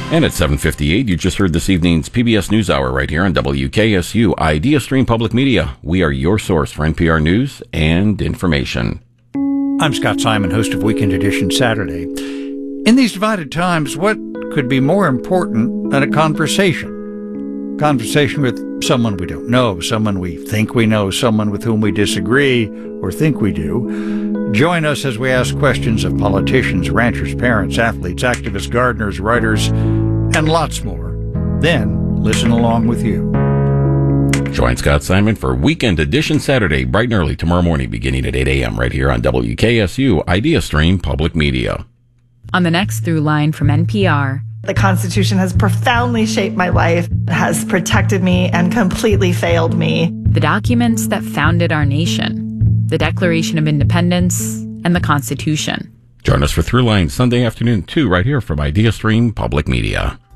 And at 7:58, you just heard this evening's PBS NewsHour right here on WKSU IdeaStream Public Media. We are your source for NPR news and information. I'm Scott Simon, host of Weekend Edition Saturday. In these divided times, what could be more important than a conversation? Conversation with someone we don't know, someone we think we know, someone with whom we disagree or think we do. Join us as we ask questions of politicians, ranchers, parents, athletes, activists, gardeners, writers, and lots more. Then listen along with you. Join Scott Simon for Weekend Edition Saturday, bright and early tomorrow morning, beginning at 8 a.m. right here on WKSU IdeaStream Public Media. On the next Through Line from NPR. The Constitution has profoundly shaped my life, has protected me, and completely failed me. The documents that founded our nation. The Declaration of Independence and the Constitution. Join us for Throughline Sunday afternoon, too, right here from IdeaStream Public Media.